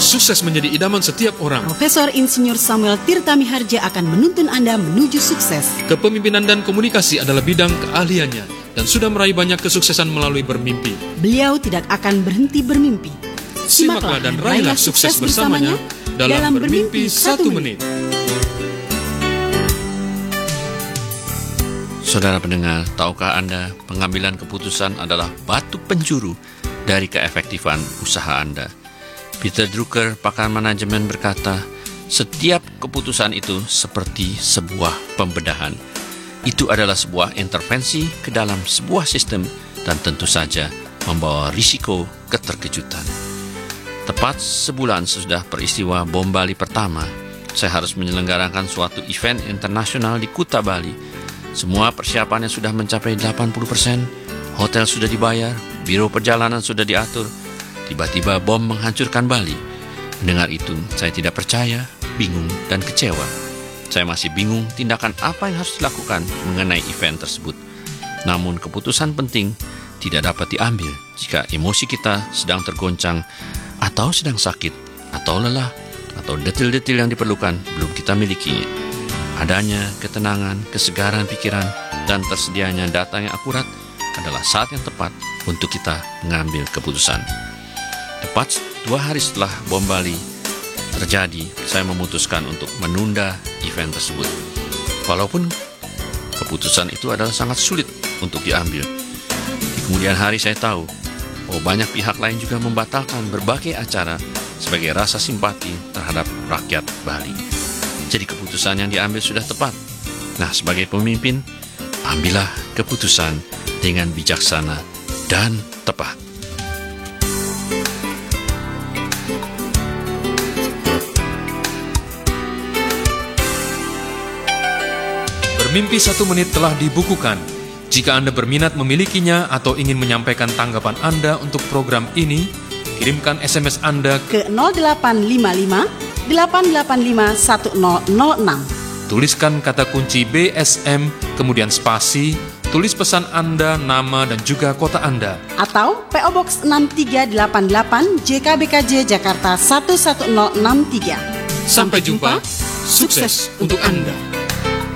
sukses menjadi idaman setiap orang. Profesor Insinyur Samuel Tirta Miharja akan menuntun Anda menuju sukses. Kepemimpinan dan komunikasi adalah bidang keahliannya dan sudah meraih banyak kesuksesan melalui bermimpi. Beliau tidak akan berhenti bermimpi. Simaklah dan raihlah sukses bersamanya dalam Bermimpi 1 Menit. Saudara pendengar, tahukah Anda pengambilan keputusan adalah batu penjuru dari keefektifan usaha Anda? Peter Drucker, pakar manajemen, berkata, setiap keputusan itu seperti sebuah pembedahan. Itu adalah sebuah intervensi ke dalam sebuah sistem dan tentu saja membawa risiko keterkejutan. Tepat sebulan sesudah peristiwa bom Bali pertama, saya harus menyelenggarakan suatu event internasional di Kuta Bali. Semua persiapannya sudah mencapai 80%, hotel sudah dibayar, biro perjalanan sudah diatur. Tiba-tiba bom menghancurkan Bali. Mendengar itu, saya tidak percaya, bingung, dan kecewa. Saya masih bingung tindakan apa yang harus dilakukan mengenai event tersebut. Namun keputusan penting tidak dapat diambil jika emosi kita sedang tergoncang atau sedang sakit, atau lelah, atau detil-detil yang diperlukan belum kita milikinya. Adanya ketenangan, kesegaran pikiran, dan tersedianya data yang akurat adalah saat yang tepat untuk kita mengambil keputusan. Tepat 2 hari setelah bom Bali terjadi, saya memutuskan untuk menunda event tersebut. Walaupun keputusan itu adalah sangat sulit untuk diambil. Di kemudian hari saya tahu, banyak pihak lain juga membatalkan berbagai acara sebagai rasa simpati terhadap rakyat Bali. Jadi keputusan yang diambil sudah tepat. Nah, sebagai pemimpin, ambillah keputusan dengan bijaksana dan tepat. Bermimpi 1 Menit telah dibukukan. Jika Anda berminat memilikinya atau ingin menyampaikan tanggapan Anda untuk program ini, kirimkan SMS Anda ke 0855 885 1006. Tuliskan kata kunci BSM, kemudian spasi, tulis pesan Anda, nama, dan juga kota Anda. Atau PO Box 6388 JKBKJ Jakarta 11063. Sampai jumpa, sukses untuk Anda.